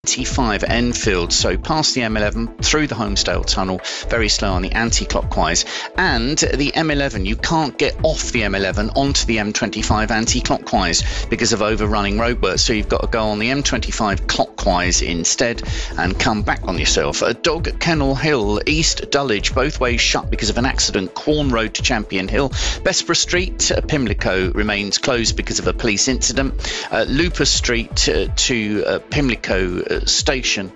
M25 Enfield, so past the M11 through the Holmesdale Tunnel, very slow on the anti-clockwise, and the M11, you can't get off the M11 onto the M25 anti-clockwise because of overrunning roadworks, so you've got to go on the M25 clockwise instead and come back on yourself. Dog Kennel Hill, East Dulwich, both ways shut because of an accident. Quorn Road to Champion Hill. Bessborough Street, Pimlico remains closed because of a police incident. Lupus Street to Pimlico station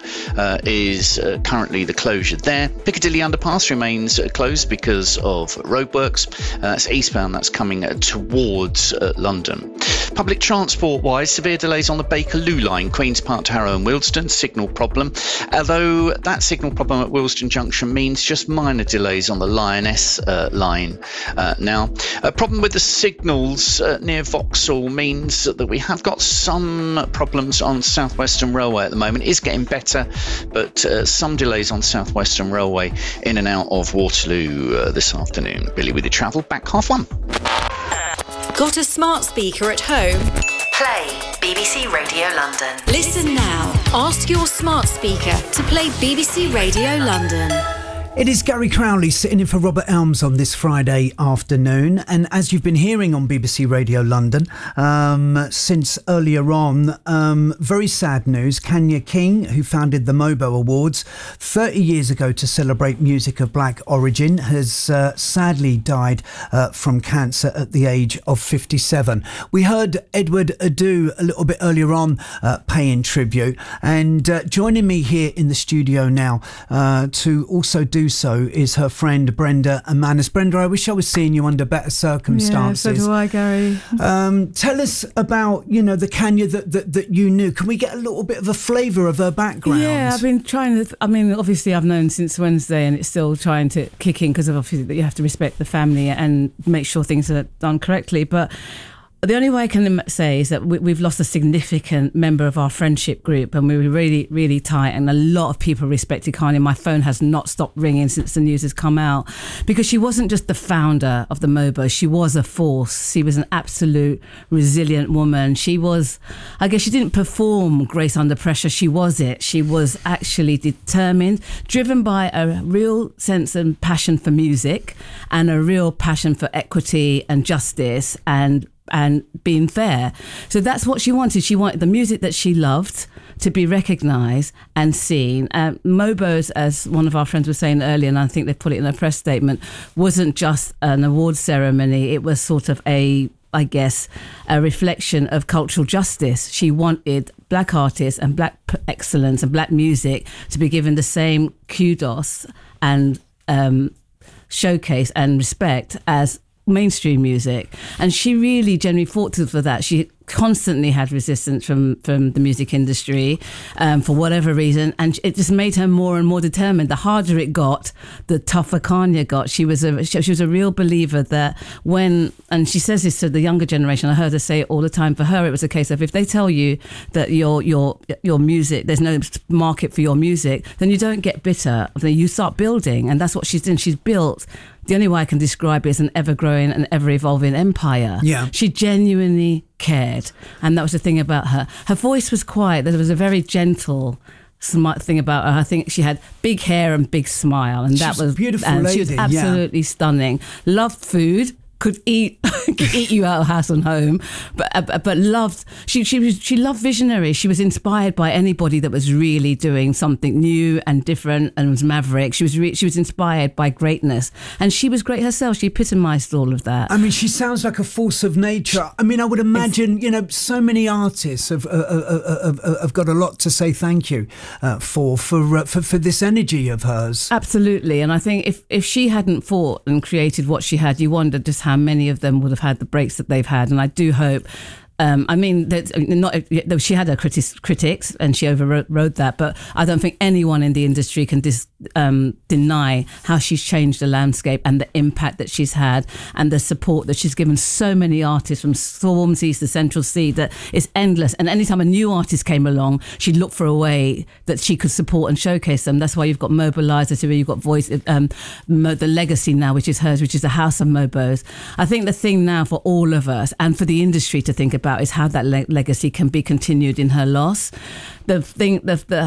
is currently the closure there. Piccadilly Underpass remains closed because of roadworks. That's eastbound, that's coming towards London. Public transport wise, severe delays on the Bakerloo line, Queen's Park to Harrow and Willesden, signal problem. Although that signal problem at Willesden Junction means just minor delays on the Lioness line now. A problem with the signals near Vauxhall means that we have got some problems on South Western Railway at the moment. It is getting better, but some delays on South Western Railway in and out of Waterloo this afternoon. Billy with your travel, back 1:30. Got a smart speaker at home? Play BBC Radio London. Listen now. Ask your smart speaker to play BBC Radio London. It is Gary Crowley sitting in for Robert Elms on this Friday afternoon, and as you've been hearing on BBC Radio London since earlier on, very sad news. Kanya King, who founded the Mobo Awards 30 years ago to celebrate music of black origin, has sadly died from cancer at the age of 57. We heard Edward Adu a little bit earlier on paying tribute, and joining me here in the studio now to also do so is her friend Brenda Amanis. Brenda, I wish I was seeing you under better circumstances. Yeah, so do I, Gary. Tell us about, the Kanya that you knew. Can we get a little bit of a flavour of her background? Yeah, I've been trying to, obviously I've known since Wednesday and it's still trying to kick in because obviously you have to respect the family and make sure things are done correctly. But the only way I can say is that we've lost a significant member of our friendship group, and we were really, really tight, and a lot of people respected Kanya. My phone has not stopped ringing since the news has come out, because she wasn't just the founder of the Mobo, she was a force. She was an absolute resilient woman. She was, I guess she didn't perform Grace Under Pressure, she was it. She was actually determined, driven by a real sense and passion for music and a real passion for equity and justice and being fair. So that's what she wanted. She wanted the music that she loved to be recognised and seen. Mobo's, as one of our friends was saying earlier, and I think they put it in a press statement, wasn't just an award ceremony. It was sort of a reflection of cultural justice. She wanted black artists and black excellence and black music to be given the same kudos and showcase and respect as mainstream music, and she really genuinely fought for that. She constantly had resistance from the music industry for whatever reason, and it just made her more and more determined. The harder it got, the tougher Kanya got. She was a real believer that and she says this to the younger generation, I heard her say it all the time. For her, it was a case of, if they tell you that your music, there's no market for your music, then you don't get bitter, then you start building. And that's what she's doing. She's built, the only way I can describe it, is an ever-growing and ever-evolving empire. Yeah. She genuinely cared, and that was the thing about her. Her voice was quiet. There was a very gentle, smart thing about her. I think she had big hair and big smile, and that was beautiful. And lady, she was absolutely stunning. Loved food. Could eat you out of house and home, but loved. She loved visionary. She was inspired by anybody that was really doing something new and different and was maverick. She was inspired by greatness, and she was great herself. She epitomised all of that. I mean, she sounds like a force of nature. I mean, I would imagine so many artists have got a lot to say thank you for this energy of hers. Absolutely, and I think if she hadn't fought and created what she had, you wonder just how many of them would have had the breaks that they've had. And I do hope, she had her critics and she overrode that, but I don't think anyone in the industry can deny how she's changed the landscape and the impact that she's had and the support that she's given so many artists from Swansea to Central Sea, that is endless. And anytime a new artist came along, she'd look for a way that she could support and showcase them. That's why you've got Mobiliser, you've got Voice, the Legacy now, which is hers, which is the House of Mobos. I think the thing now for all of us and for the industry to think about about is how that legacy can be continued in her loss. The